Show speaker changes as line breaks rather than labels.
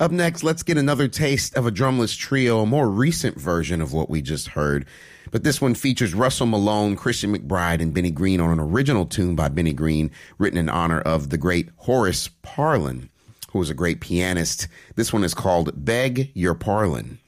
Up next, let's get another taste of a drumless trio, a more recent version of what we just heard. But this one features Russell Malone, Christian McBride, and Benny Green on an original tune by Benny Green, written in honor of the great Horace Parlan, who was a great pianist. This one is called Beg Your Parlan.